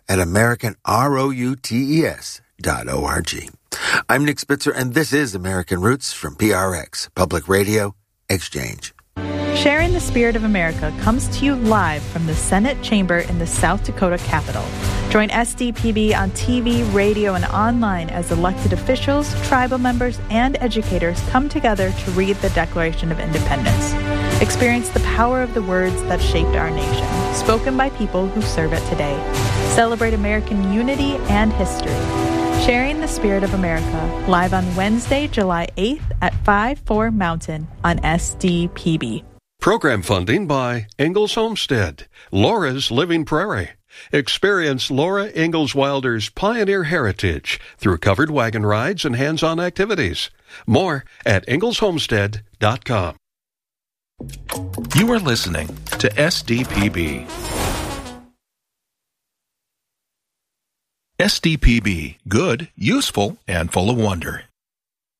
at AmericanRouts.org. I'm Nick Spitzer, and this is American Roots from PRX, Public Radio Exchange. Sharing the Spirit of America comes to you live from the Senate chamber in the South Dakota Capitol. Join SDPB on TV, radio, and online as elected officials, tribal members, and educators come together to read the Declaration of Independence. Experience the power of the words that shaped our nation, spoken by people who serve it today. Celebrate American unity and history. Sharing the Spirit of America, live on Wednesday, July 8th at 5-4 Mountain on SDPB. Program funding by Ingalls Homestead, Laura's Living Prairie. Experience Laura Ingalls Wilder's pioneer heritage through covered wagon rides and hands-on activities. More at ingalls.homestead.com. You are listening to SDPB. SDPB, good, useful, and full of wonder.